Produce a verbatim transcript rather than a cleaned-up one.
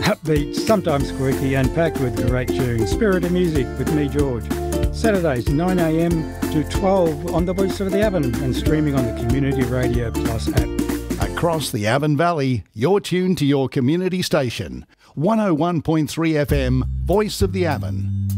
upbeat, sometimes quirky, and packed with great tunes. Spirit of Music with me, George. Saturdays, nine a m to twelve on the Voice of the Avon and streaming on the Community Radio Plus app. Across the Avon Valley, you're tuned to your community station. one oh one point three F M, Voice of the Avon.